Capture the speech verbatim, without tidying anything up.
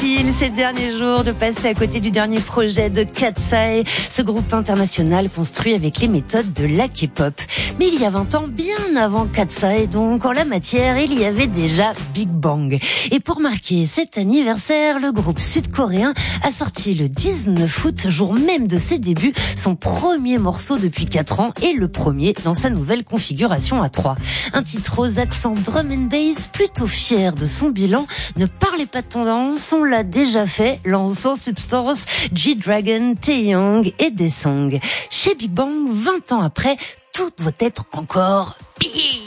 difficile ces derniers jours de passer à côté du dernier projet de Katseye, ce groupe international construit avec les méthodes de la K-pop. Mais il y a vingt ans, bien avant Katseye, donc en la matière, il y avait déjà Big Bang. Et pour marquer cet anniversaire, le groupe sud-coréen a sorti le dix-neuf août, jour même de ses débuts, son premier morceau depuis quatre ans et le premier dans sa nouvelle configuration à trois. Un titre aux accents drum and bass, plutôt fier de son bilan. Ne parlez pas de tendance, on l'a déjà fait, lançant Substance, G-Dragon, Taeyong et Daesung. Chez Big Bang, vingt ans après, tout doit être encore pire.